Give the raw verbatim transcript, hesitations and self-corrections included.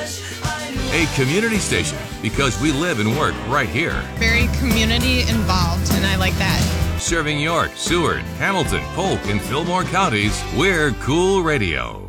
A community station because we live and work right here. Very community involved, and I like that. Serving York, Seward, Hamilton, Polk, and Fillmore counties, we're Cool Radio.